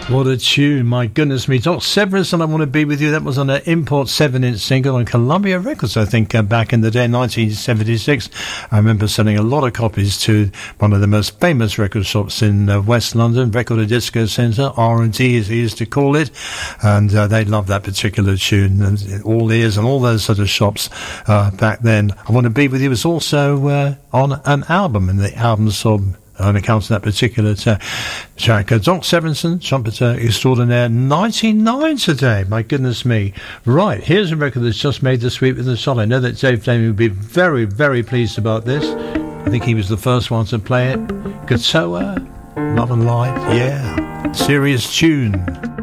What a tune, my goodness me. Doc Severinsen, I Want to Be With You. That was on an Import 7-inch single on Columbia Records, I think, back in the day, 1976. I remember selling a lot of copies to one of the most famous record shops in West London, Record and Disco Centre, R&D as he used to call it, and they loved that particular tune, and All Ears and all those sort of shops back then. I Want to Be With You was also on an album, and the album song on account of that particular track. Doc Severinsen, trumpeter extraordinaire, 99 today, my goodness me. Right, here's a record that's just made this week with the shot. I know that Dave Fleming would be very, very pleased about this. I think he was the first one to play it. Katoa, Love and Life, yeah. Serious tune.